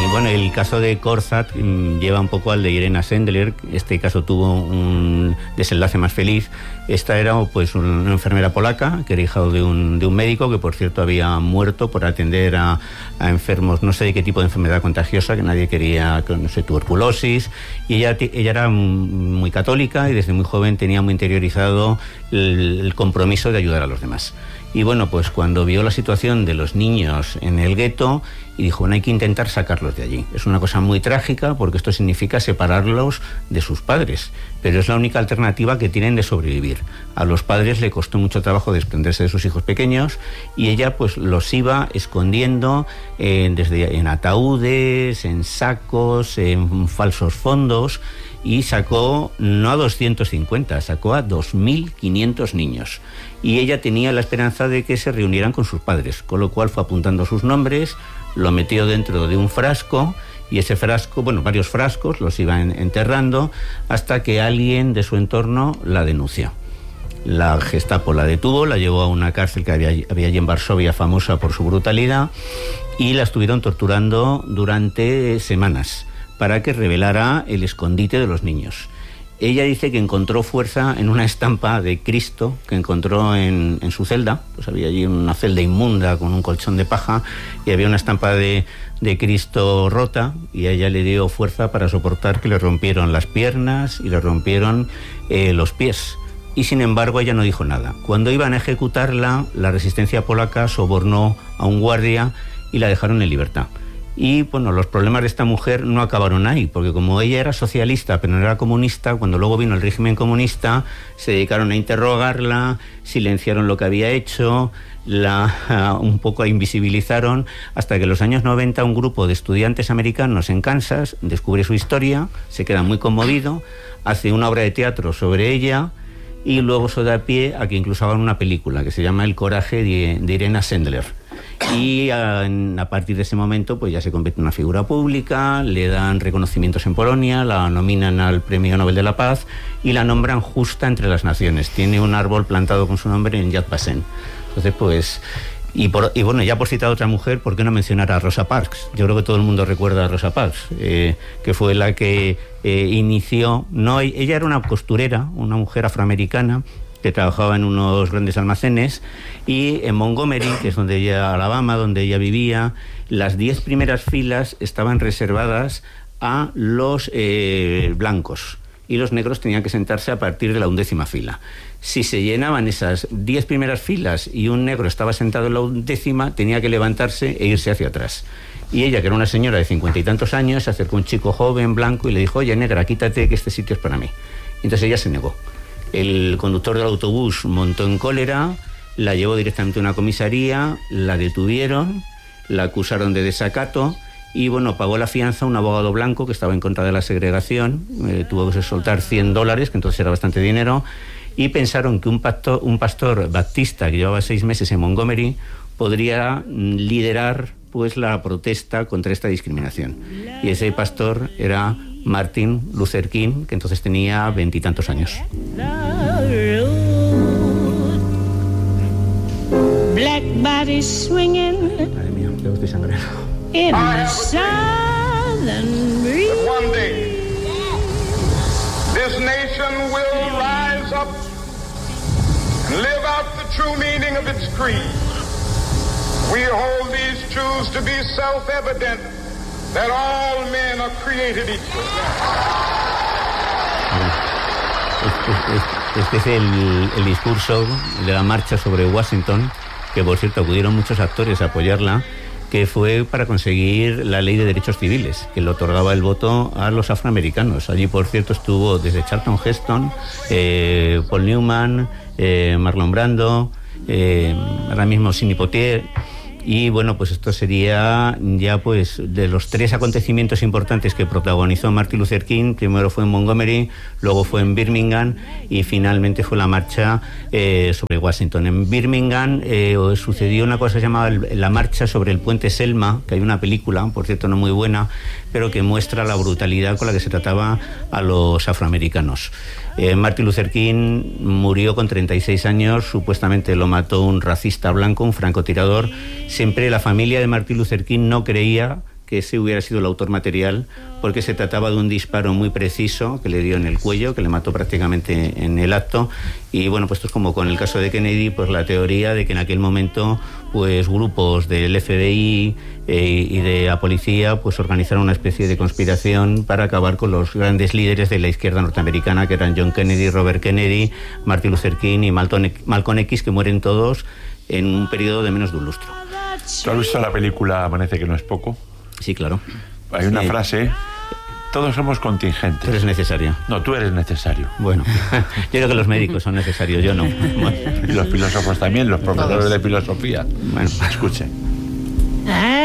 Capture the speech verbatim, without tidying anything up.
bueno, el caso de Corzat mmm, lleva un poco al de Irena Sendler. Este caso tuvo un desenlace más feliz. Esta era pues una enfermera polaca que era hija de un, de un médico que, por cierto, había muerto por atender a, a enfermos, no sé de qué tipo de enfermedad contagiosa, que nadie quería, no sé, tuberculosis. Y ella, ella era muy católica y desde muy joven tenía muy interiorizado el, el compromiso de ayudar a los demás. Y bueno, pues cuando vio la situación de los niños en el gueto, y dijo, bueno, hay que intentar sacarlos de allí. Es una cosa muy trágica porque esto significa separarlos de sus padres, pero es la única alternativa que tienen de sobrevivir. A los padres le costó mucho trabajo desprenderse de sus hijos pequeños y ella pues los iba escondiendo eh, desde en ataúdes, en sacos, en falsos fondos, y sacó no a doscientos cincuenta, sacó a dos mil quinientos niños. Y ella tenía la esperanza de que se reunieran con sus padres, con lo cual fue apuntando sus nombres, lo metió dentro de un frasco, y ese frasco, bueno, varios frascos, los iban enterrando hasta que alguien de su entorno la denunció. La Gestapo la detuvo, la llevó a una cárcel que había, había allí en Varsovia, famosa por su brutalidad, y la estuvieron torturando durante semanas para que revelara el escondite de los niños. Ella dice que encontró fuerza en una estampa de Cristo que encontró en, en su celda. Pues había allí una celda inmunda con un colchón de paja y había una estampa de, de Cristo rota, y a ella le dio fuerza para soportar que le rompieron las piernas y le rompieron eh, los pies. Y sin embargo ella no dijo nada. Cuando iban a ejecutarla, la resistencia polaca sobornó a un guardia y la dejaron en libertad. Y bueno, los problemas de esta mujer no acabaron ahí, porque como ella era socialista pero no era comunista, cuando luego vino el régimen comunista, se dedicaron a interrogarla, silenciaron lo que había hecho, la uh, un poco invisibilizaron, hasta que en los años noventa un grupo de estudiantes americanos en Kansas descubre su historia, se queda muy conmovido, hace una obra de teatro sobre ella, y luego se da pie a que incluso hagan una película que se llama El coraje de, de Irena Sendler. Y a, a partir de ese momento pues ya se convierte en una figura pública, le dan reconocimientos en Polonia, la nominan al Premio Nobel de la Paz y la nombran justa entre las naciones. Tiene un árbol plantado con su nombre en Yad Vashem. Entonces pues... Y, por, y bueno, ya por citar a otra mujer, ¿por qué no mencionar a Rosa Parks? Yo creo que todo el mundo recuerda a Rosa Parks, eh, que fue la que eh, inició... No, ella era una costurera, una mujer afroamericana, que trabajaba en unos grandes almacenes, y en Montgomery, que es donde ella, Alabama, donde ella vivía, las diez primeras filas estaban reservadas a los eh, blancos, y los negros tenían que sentarse a partir de la undécima fila. Si se llenaban esas diez primeras filas y un negro estaba sentado en la undécima, tenía que levantarse e irse hacia atrás. Y ella, que era una señora de cincuenta y tantos años, se acercó a un chico joven, blanco, y le dijo, oye, negra, quítate que este sitio es para mí. Y entonces ella se negó. El conductor del autobús montó en cólera, la llevó directamente a una comisaría, la detuvieron, la acusaron de desacato y, bueno, pagó la fianza un abogado blanco que estaba en contra de la segregación, eh, tuvo que soltar cien dólares, que entonces era bastante dinero, y pensaron que un, pacto, un pastor baptista que llevaba seis meses en Montgomery podría liderar pues la protesta contra esta discriminación. Y ese pastor era Martin Luther King, que entonces tenía veintitantos años. Black body swinging. Madre mía, ya estoy sangrando. In the southern breeze. One day, this nation will rise up and live out the true meaning of its creed. We hold these truths to be self-evident, that all men are created equal. Este es el, el discurso de la marcha sobre Washington, que por cierto acudieron muchos actores a apoyarla, que fue para conseguir la ley de derechos civiles, que le otorgaba el voto a los afroamericanos. Allí, por cierto, estuvo desde Charlton Heston, eh, Paul Newman, eh, Marlon Brando, eh, ahora mismo Sidney Poitier. Y bueno, pues esto sería ya pues de los tres acontecimientos importantes que protagonizó Martin Luther King. Primero fue en Montgomery, luego fue en Birmingham y finalmente fue la marcha eh, sobre Washington. En Birmingham eh, sucedió una cosa llamada la marcha sobre el puente Selma, que hay una película, por cierto no muy buena, pero que muestra la brutalidad con la que se trataba a los afroamericanos. Eh, Martin Luther King murió con treinta y seis años, supuestamente lo mató un racista blanco, un francotirador. Siempre la familia de Martin Luther King no creía que ese hubiera sido el autor material, porque se trataba de un disparo muy preciso que le dio en el cuello, que le mató prácticamente en el acto. Y bueno, pues esto es como con el caso de Kennedy, pues la teoría de que en aquel momento pues grupos del F B I eh, y de la policía pues organizaron una especie de conspiración para acabar con los grandes líderes de la izquierda norteamericana, que eran John Kennedy, Robert Kennedy, Martin Luther King y Malcolm, Malcolm X, que mueren todos en un periodo de menos de un lustro. ¿Tú has visto la película Amanece que no es poco? Sí, claro. Hay una sí. frase: todos somos contingentes. Tú eres necesario. No, tú eres necesario. Bueno, yo creo que los médicos son necesarios, yo no. Bueno. Y los filósofos también, los profesores de filosofía. Bueno, escuchen. I